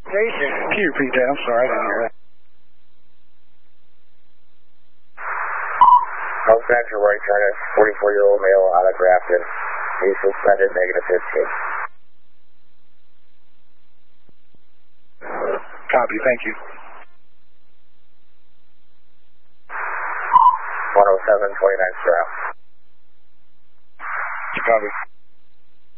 Jason. Can you repeat that? I'm sorry, I didn't hear that. North Central right turn, 44-year-old male out of Grafton. He's suspended, -15. Copy, thank you. 107, 29 Stroud. Copy.